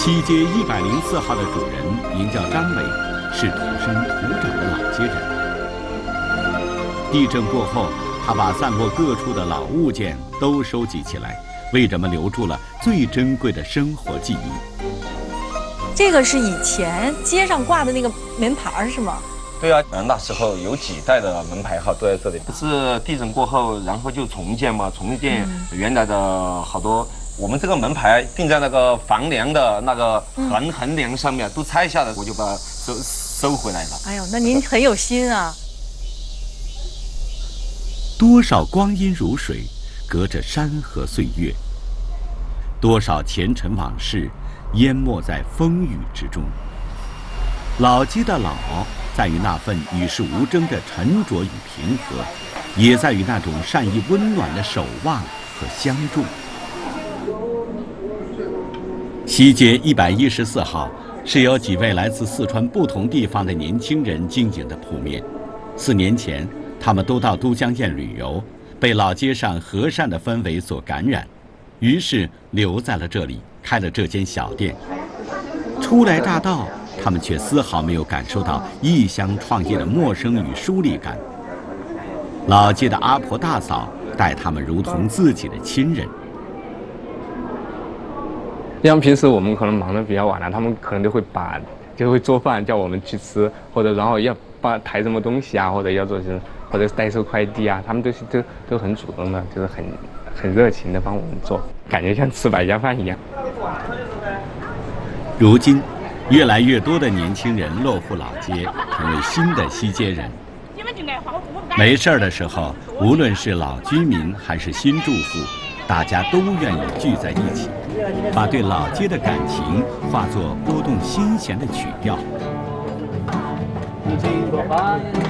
西街104号的主人名叫张伟，是土生土长的老街人。地震过后，他把散落各处的老物件都收集起来，为人们留住了最珍贵的生活记忆。 这个是以前街上挂的那个门牌是吗？ 对啊，那时候有几代的门牌号都在这里。是地震过后，然后就重建嘛，重建原来的好多。我们这个门牌钉在那个房梁的那个横梁上面，都拆下来，我就把它收回来了。 哎呦，那您很有心啊！ 多少光阴如水，隔着山河岁月；多少前尘往事，淹没在风雨之中。老街的老，在于那份与世无争的沉着与平和，也在于那种善意温暖的守望和相助。西街114号是由几位来自四川不同地方的年轻人经营的铺面。4年前，他们都到都江堰旅游，被老街上和善的氛围所感染，于是留在了这里，开了这间小店。初来乍到，他们却丝毫没有感受到异乡创业的陌生与疏离感。老街的阿婆大嫂待他们如同自己的亲人。 像平时我们可能忙得比较晚了，他们可能就会做饭叫我们去吃，或者然后要抬什么东西啊，或者要做什么，或者代收快递啊，他们都很主动的，就是很热情的帮我们做，感觉像吃百家饭一样。 如今，越来越多的年轻人落户老街，成为新的西街人。没事儿的时候，无论是老居民还是新住户，大家都愿意聚在一起，把对老街的感情化作拨动心弦的曲调。